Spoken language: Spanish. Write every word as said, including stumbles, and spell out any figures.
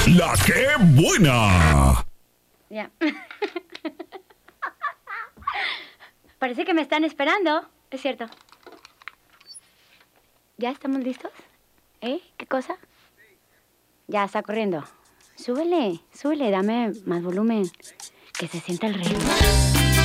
La que buena. Ya. Parece que me están esperando. Es cierto. ¿Ya estamos listos? ¿Eh? ¿Qué cosa? Ya está corriendo. Súbele, súbele, dame más volumen. Que se sienta el ritmo.